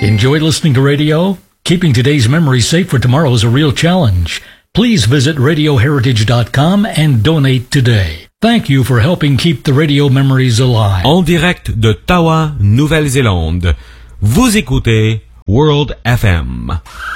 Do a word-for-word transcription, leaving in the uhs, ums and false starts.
Enjoy listening to radio? Keeping today's memories safe for tomorrow is a real challenge. Please visit radio heritage dot com and donate today. Thank you for helping keep the radio memories alive. En direct de Tawa, Nouvelle-Zélande, vous écoutez World F M.